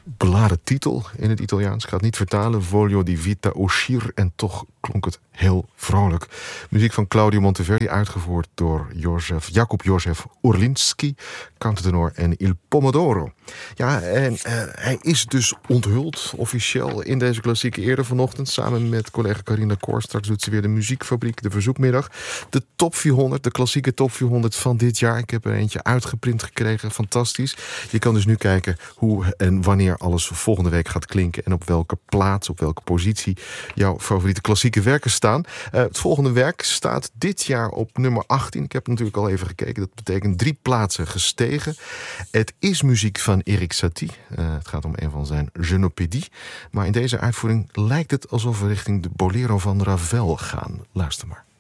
beladen titel in het Italiaans. Ik ga het niet vertalen. Voglio di vita uscire. En toch klonk het heel vrolijk. Muziek van Claudio Monteverdi, uitgevoerd door Jakub József Orlinski, countertenor en Il Pomodoro. Ja, en hij is dus onthuld officieel in deze klassieke eerder vanochtend. Samen met collega Carina Koor. Straks doet ze weer de muziekfabriek, de verzoekmiddag. De top 400, de klassieke top 400 van dit jaar. Ik heb er eentje uitgeprint gekregen. Fantastisch. Je kan dus nu kijken hoe en wanneer alles volgende week gaat klinken. En op welke plaats, op welke positie jouw favoriete klassieke werken staan. Het volgende werk staat dit jaar op nummer 18. Ik heb natuurlijk al even gekeken. Dat betekent 3 plaatsen gestegen. Het is muziek van Erik Satie. Het gaat om een van zijn Genopédie. Maar in deze uitvoering lijkt het alsof we richting de Bolero van Ravel gaan. Luister maar.